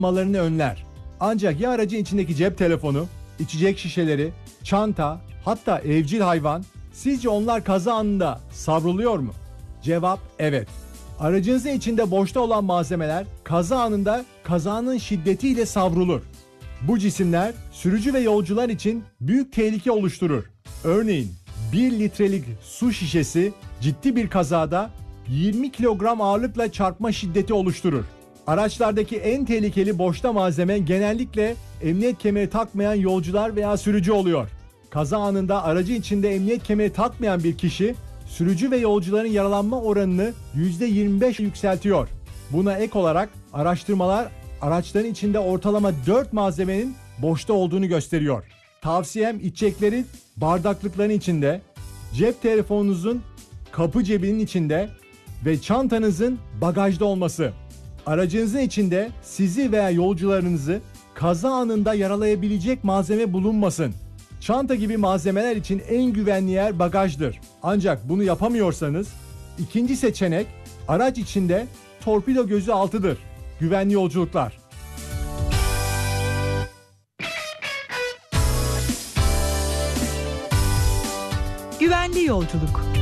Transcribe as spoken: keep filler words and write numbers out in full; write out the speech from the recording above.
olmalarını önler. Ancak ya aracın içindeki cep telefonu, içecek şişeleri, çanta, hatta evcil hayvan, sizce onlar kaza anında savruluyor mu? Cevap evet. Aracınızın içinde boşta olan malzemeler kaza anında kazanın şiddetiyle savrulur. Bu cisimler sürücü ve yolcular için büyük tehlike oluşturur. Örneğin bir litrelik su şişesi ciddi bir kazada yirmi kilogram ağırlıkla çarpma şiddeti oluşturur. Araçlardaki en tehlikeli boşta malzeme genellikle emniyet kemeri takmayan yolcular veya sürücü oluyor. Kaza anında aracı içinde emniyet kemeri takmayan bir kişi, sürücü ve yolcuların yaralanma oranını yüzde yirmi beş yükseltiyor. Buna ek olarak araştırmalar araçların içinde ortalama dört malzemenin boşta olduğunu gösteriyor. Tavsiyem içeceklerin bardaklıkların içinde, cep telefonunuzun kapı cebinin içinde ve çantanızın bagajda olması. Aracınızın içinde sizi veya yolcularınızı kaza anında yaralayabilecek malzeme bulunmasın. Çanta gibi malzemeler için en güvenli yer bagajdır. Ancak bunu yapamıyorsanız ikinci seçenek araç içinde torpido gözü altıdır. Güvenli yolculuklar. Güvenli yolculuk.